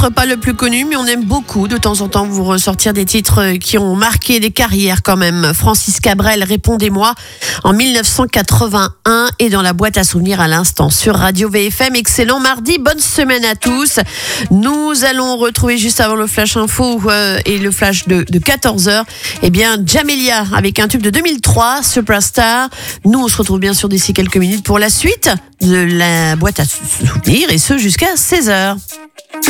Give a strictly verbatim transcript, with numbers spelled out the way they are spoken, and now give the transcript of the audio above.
peut-être pas le plus connu, mais on aime beaucoup de temps en temps vous ressortir des titres qui ont marqué des carrières quand même. Francis Cabrel, Répondez-moi, en dix-neuf cent quatre-vingt-un, et dans la boîte à souvenirs à l'instant sur Radio V F M. Excellent mardi, bonne semaine à tous. Nous allons retrouver juste avant le flash info euh, et le flash de, de quatorze heures, eh bien Jamelia avec un tube de deux mille trois, Superstar. Nous on se retrouve bien sûr d'ici quelques minutes pour la suite de la boîte à souvenirs, et ce jusqu'à seize heures.